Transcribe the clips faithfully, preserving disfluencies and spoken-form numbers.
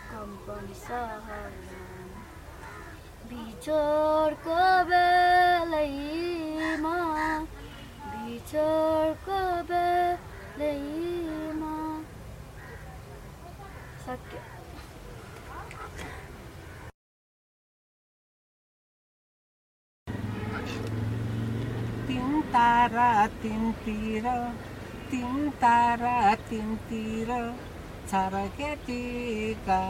Company सहर बिछोडको बेलैमा बिछोडको बेलैमा सक्यो। तीन तारा तिनतिर तीन तारा तिनतिर छरकेटीका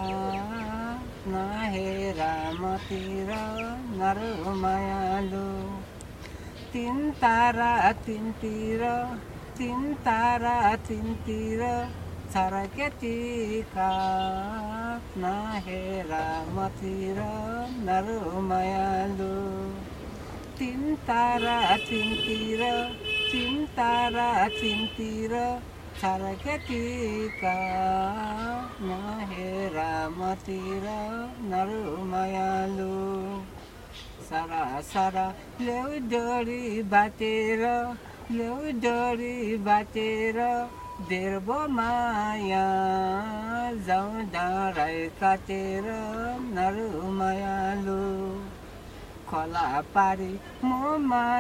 नहेर मतिर नरु मायालु। तीन तारा तिनतिर तीन तारा तिनतिर छरकेटीका नहेर मतिर नरु मायालु। तीन तारा तिनतिर तीन तारा तिनतिर छरकेटीका नहेर मतिर नरु मायालु। सारा सारा ल्याउ डोरी बाटेर ल्याउ डोरी बाटेर देर्बो माया जाउँ डाँडै काटेर नरु मायालु। खोला पारी म